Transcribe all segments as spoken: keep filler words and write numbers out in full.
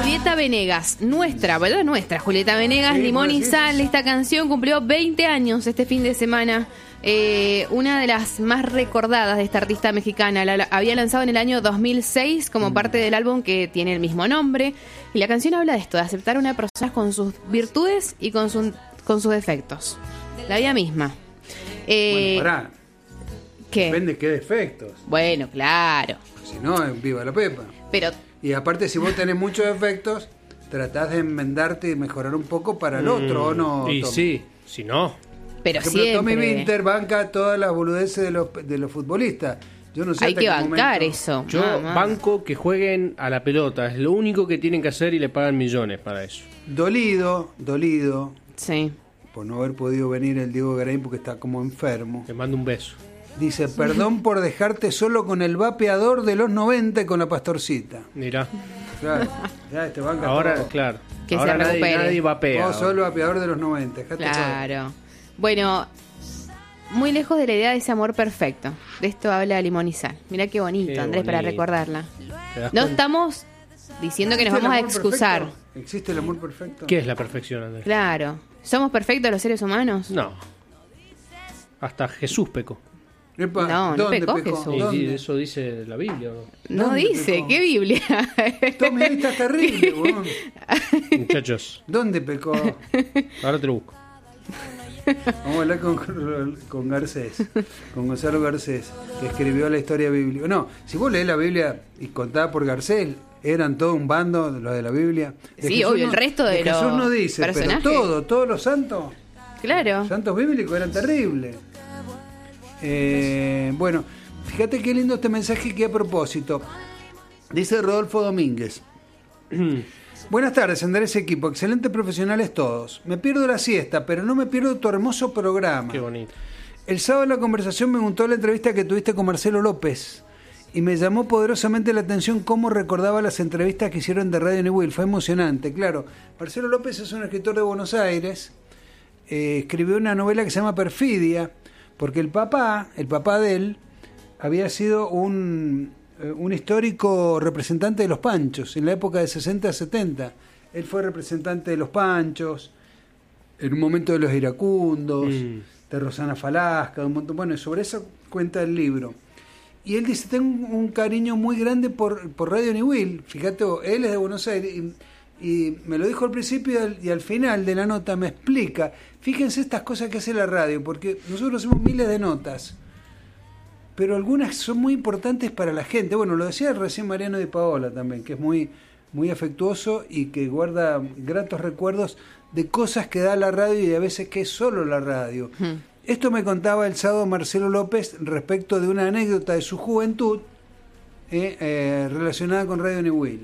Julieta Venegas, nuestra, ¿verdad? Nuestra Julieta Venegas, Sí, Limón y sí. Sal. Esta canción cumplió veinte años este fin de semana. Eh, una de las más recordadas de esta artista mexicana. La, la había lanzado en el año dos mil seis como parte del álbum que tiene el mismo nombre. Y la canción habla de esto, de aceptar a una persona con sus virtudes y con, su, con sus defectos. La vida misma. Eh, Bueno, pará. ¿Qué? Depende qué defectos. Bueno, claro. Si no, eh, viva la pepa. Pero Y aparte, si vos tenés muchos defectos, tratás de enmendarte y mejorar un poco para el otro, ¿o no? Y Tommy? sí, si no. Pero Por ejemplo, Tommy siempre Winter banca todas las boludeces de los, de los futbolistas. Yo no sé hay hasta que qué bancar momento- eso. Yo mamá. banco que jueguen a la pelota. Es lo único que tienen que hacer y le pagan millones para eso. Dolido, dolido, Sí. por no haber podido venir el Diego Garay porque está como enfermo. Te mando un beso. Dice, perdón por dejarte solo con el vapeador de los noventa y con la pastorcita. Mirá. Claro, ya este banca Ahora, todo. claro. Que se Ahora nadie, recupere. nadie vapea. Vos solo vapeador de los noventa. dejate joder. Claro. Bueno, muy lejos de la idea de ese amor perfecto. De esto habla Limón y Sal. Mirá qué bonito, Qué Andrés, para bonito. recordarla. ¿Te das No cuenta? estamos diciendo que nos ¿Existe vamos a el amor excusar. perfecto? ¿Existe el amor perfecto? ¿Qué es la perfección, Andrés? Claro. ¿Somos perfectos los seres humanos? No. Hasta Jesús pecó. Epa, No, no ¿dónde pecó pecó? Jesús. Y ¿Dónde? eso dice la Biblia, ¿no? No ¿Dónde dice, pecó? ¿qué Biblia? Tommy, ahí está terrible, weón. Muchachos, ¿Dónde pecó? ahora te lo busco. Vamos a hablar con, con Garcés, con Gonzalo Garcés, que escribió la historia bíblica. No, si vos leés la Biblia y contada por Garcés, eran todo un bando los de la Biblia. De Sí, Jesús obvio, no- el resto de Jesús los no dice, personajes. pero todo, todos los santos, Claro. santos bíblicos eran terribles. Eh, bueno, fíjate qué lindo este mensaje que a propósito. Dice Rodolfo Domínguez. Buenas tardes, Andrés Equipo. Excelentes profesionales todos. Me pierdo la siesta, pero no me pierdo tu hermoso programa. Qué bonito. El sábado en la conversación me gustó la entrevista que tuviste con Marcelo López y me llamó poderosamente la atención cómo recordaba las entrevistas que hicieron de Radio Newell. Fue emocionante, claro. Marcelo López es un escritor de Buenos Aires. Eh, escribió una novela que se llama Perfidia, porque el papá, el papá de él, había sido un, eh, un histórico representante de los Panchos en la época de sesenta a setenta. Él fue representante de los Panchos, en un momento de los iracundos, Mm. de Rosana Falasca, de un montón. Bueno, y sobre eso cuenta el libro. Y él dice, tengo un, un cariño muy grande por, por Radio Newell. Fíjate, él es de Buenos Aires y, y me lo dijo al principio y al, y al final de la nota me explica. Fíjense estas cosas que hace la radio, porque nosotros hacemos miles de notas, pero algunas son muy importantes para la gente. Bueno, lo decía recién Mariano de Paola también, que es muy, muy afectuoso y que guarda gratos recuerdos de cosas que da la radio y a veces que es solo la radio. Hmm. Esto me contaba el sábado Marcelo López respecto de una anécdota de su juventud eh, eh, relacionada con Radio Newell.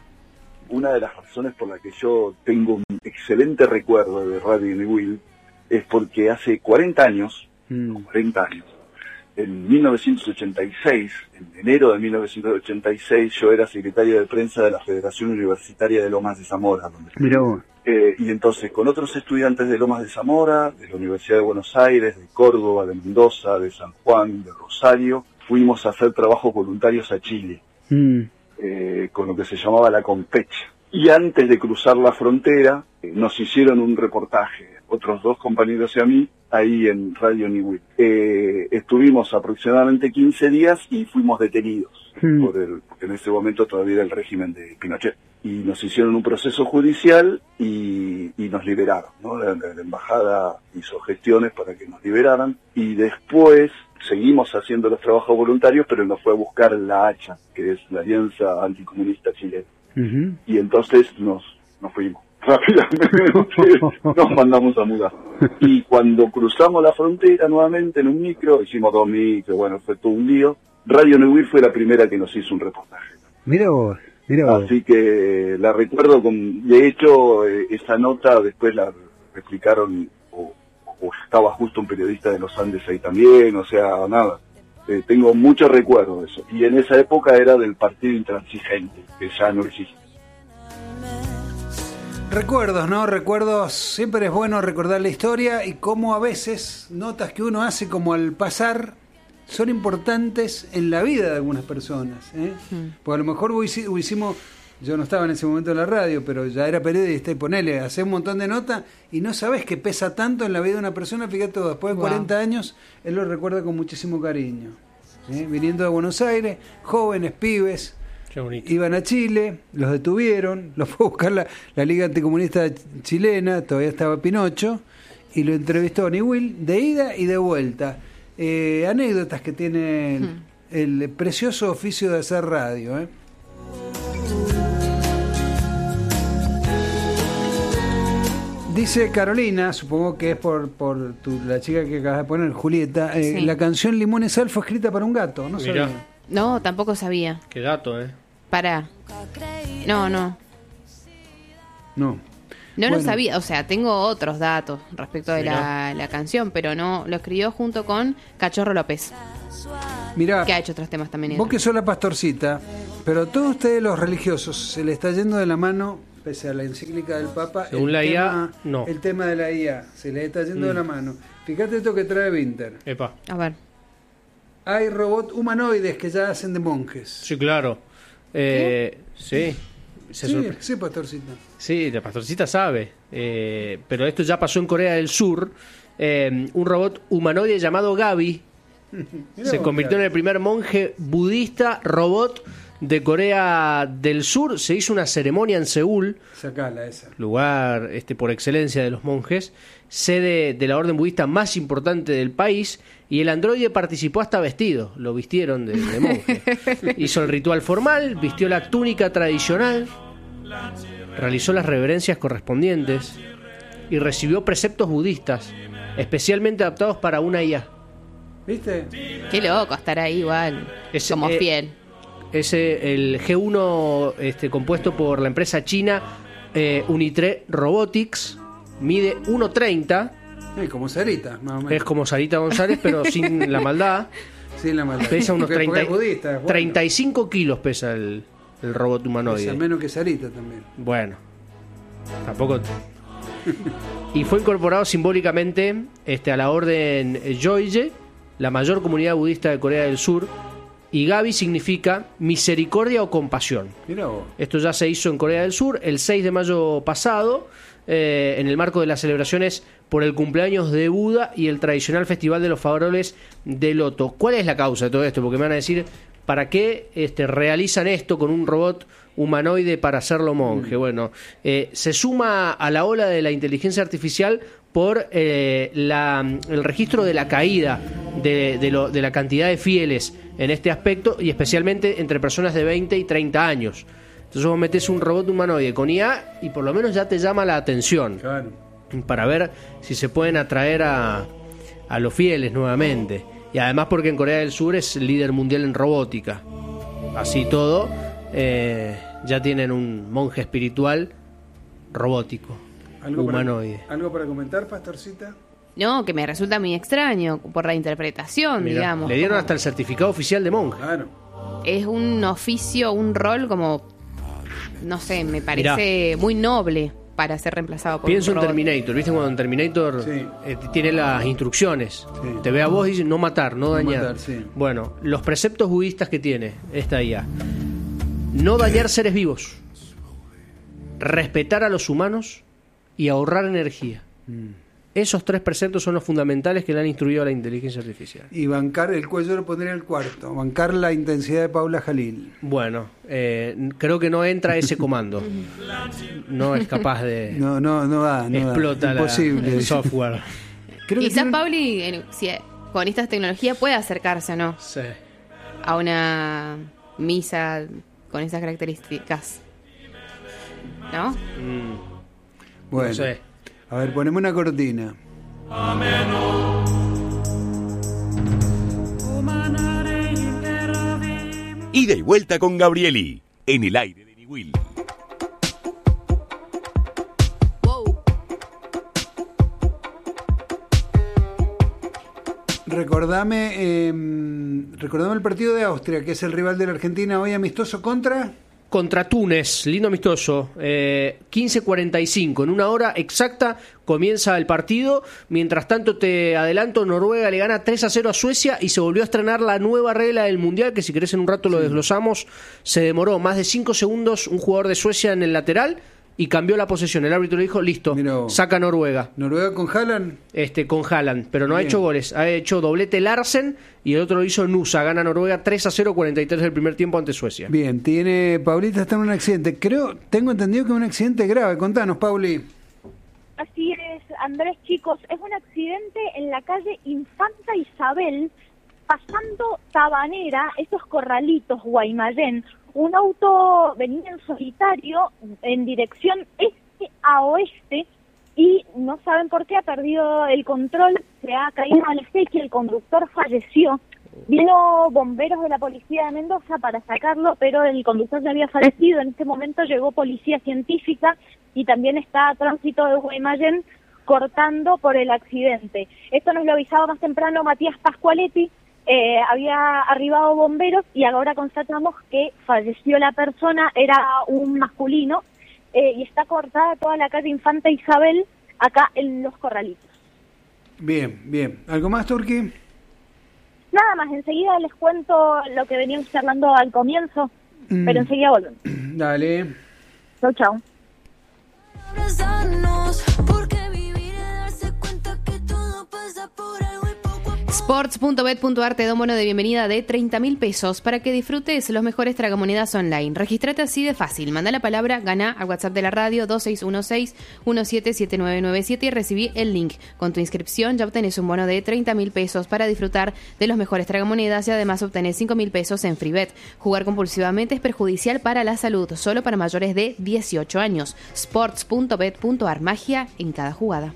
Una de las razones por las que yo tengo un excelente recuerdo de Radio Newell es porque hace cuarenta años, Mm. cuarenta años, en mil novecientos ochenta y seis, en enero de mil novecientos ochenta y seis, yo era secretario de prensa de la Federación Universitaria de Lomas de Zamora. Donde Mirá vos. Eh, y entonces, con otros estudiantes de Lomas de Zamora, de la Universidad de Buenos Aires, de Córdoba, de Mendoza, de San Juan, de Rosario, fuimos a hacer trabajos voluntarios a Chile, Mm. eh, con lo que se llamaba la Compecha. Y antes de cruzar la frontera, eh, nos hicieron un reportaje, otros dos compañeros y a mí, ahí en Radio Newell. Eh, estuvimos aproximadamente quince días y fuimos detenidos, Mm. por el, porque en ese momento todavía era el régimen de Pinochet. Y nos hicieron un proceso judicial y, y nos liberaron, ¿no? La, la- la embajada hizo gestiones para que nos liberaran y después seguimos haciendo los trabajos voluntarios, pero nos fue a buscar la Hacha, que es la Alianza Anticomunista Chilena. Ujú. Y entonces nos, nos fuimos. Rápidamente nos mandamos a mudar. Y cuando cruzamos la frontera nuevamente en un micro, hicimos dos micros, bueno, fue todo un lío. Radio Newell fue la primera que nos hizo un reportaje. Mirá vos, mirá vos. Así que la recuerdo con, de hecho, eh, esa nota después la replicaron, o, o estaba justo un periodista de los Andes ahí también, o sea, nada. Eh, tengo muchos recuerdos de eso. Y en esa época era del Partido Intransigente, que ya no existe. Recuerdos, ¿no? Recuerdos, siempre es bueno recordar la historia y cómo a veces notas que uno hace como al pasar son importantes en la vida de algunas personas, ¿eh? Mm. Porque a lo mejor vos hici- vos hicimos yo no estaba en ese momento en la radio, pero ya era periodista, y ponele, hace un montón de notas y no sabes que pesa tanto en la vida de una persona. Fíjate, después de Wow. cuarenta años, él lo recuerda con muchísimo cariño. ¿eh? Viniendo de Buenos Aires, jóvenes, pibes, Qué bonito. iban a Chile, los detuvieron, los fue a buscar la, la Liga Anticomunista Chilena, todavía estaba Pinocho, y lo entrevistó Niwil de ida y de vuelta. Eh, anécdotas que tiene el, Hmm. el precioso oficio de hacer radio. ¿eh? Dice Carolina, supongo que es por, por tu, la chica que acabas de poner, Julieta, eh, Sí. la canción Limón y Sal fue escrita para un gato, ¿no? Mirá. sabía. No, tampoco sabía. Qué dato, ¿eh? Pará. No, no. No. No Bueno. lo sabía. O sea, tengo otros datos respecto de la, la canción, pero no. Lo escribió junto con Cachorro López, Mirá, que ha hecho otros temas también. vos que sos la pastorcita, pero a todos ustedes los religiosos se le está yendo de la mano, pese a la encíclica del Papa, Según el, la tema, I A, no. el tema de la I A, se le está yendo Mm. de la mano. Fíjate esto que trae Winter. Epa. A ver. Hay robots humanoides que ya hacen de monjes. Sí, claro. Eh, sí. Se Sí, sorpre- sí, pastorcita. Sí, la pastorcita sabe. Eh, pero esto ya pasó en Corea del Sur. Eh, un robot humanoide llamado Gaby Mirá se vos, convirtió en claro. el primer monje budista robot de Corea del Sur. Se hizo una ceremonia en Seúl, Sacala esa. lugar este por excelencia de los monjes, sede de la orden budista más importante del país, y el androide participó hasta vestido, lo vistieron de, de monje. Hizo el ritual formal, vistió la túnica tradicional, realizó las reverencias correspondientes y recibió preceptos budistas, especialmente adaptados para una I A. ¿Viste? Qué loco estar ahí igual. Es, como eh, fiel. Ese, el G uno este, compuesto por la empresa china eh, Unitre Robotics, mide uno treinta. Sí, como Sarita, más o menos. Es como Sarita González, pero sin la maldad. Sí, la maldad. Pesa unos Porque- porque treinta, es budista, es bueno. treinta y cinco kilos pesa el, el robot Pesa humanoide. menos que Sarita también. Bueno, tampoco. Y fue incorporado simbólicamente este, a la orden Joye, la mayor comunidad budista de Corea del Sur. Y Gaby significa misericordia o compasión. Mirá vos. Esto ya se hizo en Corea del Sur el seis de mayo pasado, eh, en el marco de las celebraciones por el cumpleaños de Buda y el tradicional festival de los faroles de Loto. ¿Cuál es la causa de todo esto? Porque me van a decir, ¿para qué este, realizan esto con un robot humanoide para hacerlo monje? Bueno, eh, se suma a la ola de la inteligencia artificial por eh, la, el registro de la caída de, de, lo, de la cantidad de fieles en este aspecto, y especialmente entre personas de veinte y treinta años. Entonces vos metés un robot humanoide con I A y por lo menos ya te llama la atención Claro. para ver si se pueden atraer a, a los fieles nuevamente. Y además porque en Corea del Sur es líder mundial en robótica. Así todo, eh, ya tienen un monje espiritual robótico, ¿Algo humanoide. Para, ¿Algo para comentar, pastorcita? No, que me resulta muy extraño por la interpretación, Mirá, digamos. le dieron como- hasta el certificado oficial de monje. Claro. Es un oficio, un rol como, no sé, me parece muy noble para ser reemplazado por Pienso un en robot. Terminator, ¿viste? Cuando en Terminator Sí. eh, tiene las instrucciones, Sí. te ve a vos y dice no matar, no dañar. matar, sí. Bueno, los preceptos budistas que tiene esta I A: no dañar seres vivos, respetar a los humanos y ahorrar energía. Mm. Esos tres preceptos son los fundamentales que le han instruido a la inteligencia artificial. Y bancar el cuello lo pondría el cuarto. Bancar la intensidad de Paula Jalil. Bueno, eh, creo que no entra ese comando. No es capaz de... No, no, no da. No explota da. la- Imposible. el software. Creo que Quizás tiene- Pauli, en- si, con estas tecnologías, puede acercarse o no Sí. a una misa con esas características. ¿No? Mm, Bueno, no sé. a ver, poneme una cortina. Ida y vuelta con Gabrieli, en el aire de Niwil. Wow. Recordame, eh, recordame el partido de Austria, que es el rival de la Argentina hoy amistoso contra... contra Túnez, lindo amistoso, eh, quince cuarenta y cinco, en una hora exacta comienza el partido. Mientras tanto te adelanto, Noruega le gana tres a cero a Suecia y se volvió a estrenar la nueva regla del Mundial, que si querés en un rato lo desglosamos. Se demoró más de cinco segundos un jugador de Suecia en el lateral y cambió la posesión. El árbitro le dijo, listo, Miró. saca Noruega. ¿Noruega con Haaland? Este, con Haaland, pero no Bien. ha hecho goles. Ha hecho doblete Larsen y el otro lo hizo Nusa. Gana Noruega tres a cero, cuarenta y tres del primer tiempo ante Suecia. Bien, tiene Paulita está en un accidente. Creo, tengo entendido que es un accidente grave. Contanos, Pauli. Así es, Andrés, chicos, es un accidente en la calle Infanta Isabel, pasando Tabanera, esos corralitos, Guaymallén. Un auto venía en solitario en dirección este a oeste y no saben por qué ha perdido el control, se ha caído al aceite y el conductor falleció. Vino bomberos de la policía de Mendoza para sacarlo, pero el conductor ya había fallecido. En este momento llegó policía científica y también está tránsito de Guaymallén cortando por el accidente. Esto nos lo avisaba más temprano Matías Pascualetti. Eh, había arribado bomberos y ahora constatamos que falleció la persona, era un masculino, eh, y está cortada toda la calle Infanta Isabel acá en Los Corralitos. Bien, bien. ¿Algo más, Turqui? Nada más, enseguida les cuento lo que veníamos charlando al comienzo, mm. pero enseguida volvemos. Dale. Chau, chau. Sports punto bet punto ar te da un bono de bienvenida de treinta mil pesos para que disfrutes los mejores tragamonedas online. Regístrate así de fácil. Manda la palabra gana al WhatsApp de la radio dos seis uno seis uno siete siete nueve nueve siete y recibí el link. Con tu inscripción ya obtenés un bono de treinta mil pesos para disfrutar de los mejores tragamonedas y además obtenés cinco mil pesos en FreeBet. Jugar compulsivamente es perjudicial para la salud, solo para mayores de dieciocho años. Sports punto bet punto ar, magia en cada jugada.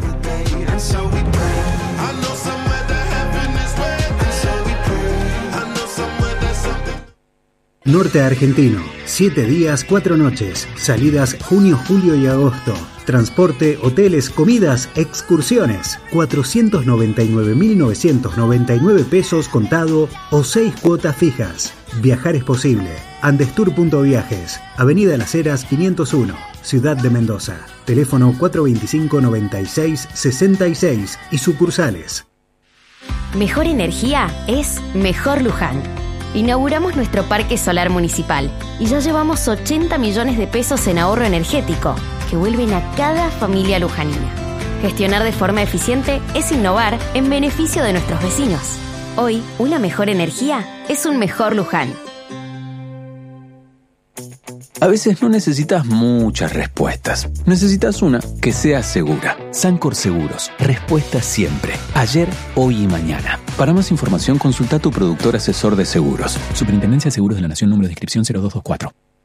Norte Argentino, siete días, cuatro noches, salidas junio, julio y agosto. Transporte, hoteles, comidas, excursiones. cuatrocientos noventa y nueve mil novecientos noventa y nueve pesos contado o seis cuotas fijas. Viajar es posible. Andestour.viajes, Avenida Las Heras quinientos uno, Ciudad de Mendoza. Teléfono cuatro veinticinco noventa y seis sesenta y seis y sucursales. Mejor energía es Mejor Luján. Inauguramos nuestro parque solar municipal y ya llevamos ochenta millones de pesos en ahorro energético que vuelven a cada familia lujanina. Gestionar de forma eficiente es innovar en beneficio de nuestros vecinos. Hoy, una mejor energía es un mejor Luján. A veces no necesitas muchas respuestas. Necesitas una que sea segura. Sancor Seguros. Respuesta siempre. Ayer, hoy y mañana. Para más información, consulta a tu productor asesor de seguros. Superintendencia de Seguros de la Nación, número de inscripción cero dos dos cuatro.